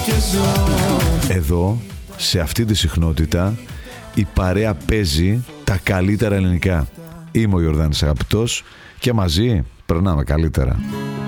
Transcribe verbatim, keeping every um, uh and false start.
Εδώ, σε αυτή τη συχνότητα, η παρέα παίζει τα καλύτερα ελληνικά. Είμαι ο Ιορδάνης Αγαπητός και μαζί περνάμε καλύτερα.